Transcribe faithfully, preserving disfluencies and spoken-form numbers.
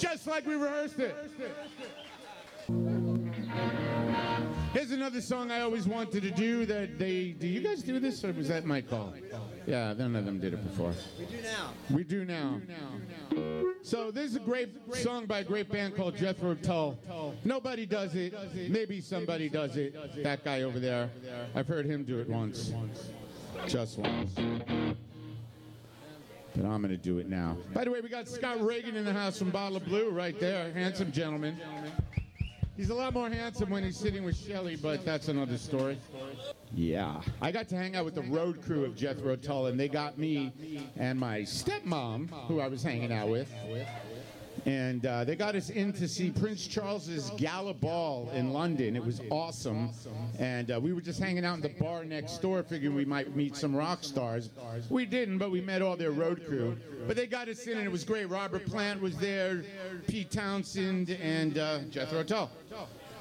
just like we rehearsed it. Here's another song I always wanted to do that they... Do you guys do this, or was that my call? Yeah, none of them did it before. We do now. We do now. So this is a great song by a great band called Jethro Tull. Nobody does it. Maybe somebody does it. That guy over there. I've heard him do it once. Just once. But I'm going to do it now. By the way, we got Scott Reagan in the house from Bottle of Blue right there. Handsome gentleman. He's a lot more handsome when he's sitting with Shelley, but that's another story. Yeah. I got to hang out with the road crew of Jethro Tull, and they got me and my stepmom, who I was hanging out with. And uh, they got us in to see Prince Charles's Gala Ball in London. It was awesome. And uh, we were just hanging out in the bar next door, figuring we might meet some rock stars. We didn't, but we met all their road crew. But they got us in, and it was great. Robert Plant was there, Pete Townsend, and uh, Jethro Tull.